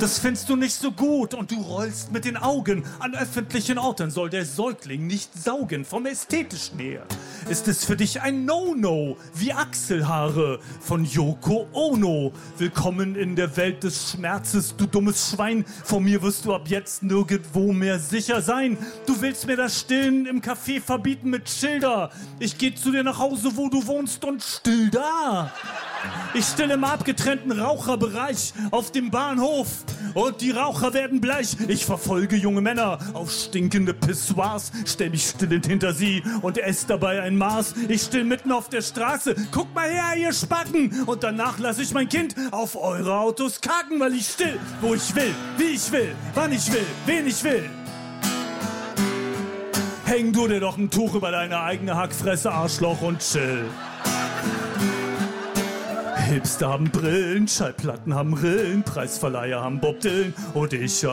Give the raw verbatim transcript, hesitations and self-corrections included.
Das findest du nicht so gut und du rollst mit den Augen. An öffentlichen Orten soll der Säugling nicht saugen. Vom Ästhetischen her ist es für dich ein No-No, wie Achselhaare von Yoko Ono. Willkommen in der Welt des Schmerzes, du dummes Schwein. Vor mir wirst du ab jetzt nirgendwo mehr sicher sein. Du willst mir das Stillen im Café verbieten mit Schilder. Ich geh zu dir nach Hause, wo du wohnst und still da. Ich still im abgetrennten Raucherbereich auf dem Bahnhof und die Raucher werden bleich. Ich verfolge junge Männer auf stinkende Pissoirs, stell mich stillend hinter sie und ess dabei ein Maß. Ich still mitten auf der Straße, guck mal her, ihr Spacken! Und danach lass ich mein Kind auf eure Autos kacken, weil ich still, wo ich will, wie ich will, wann ich will, wen ich will. Häng du dir doch ein Tuch über deine eigene Hackfresse, Arschloch, und chill. Hipster haben Brillen, Schallplatten haben Rillen, Preisverleiher haben Bob Dylan und ich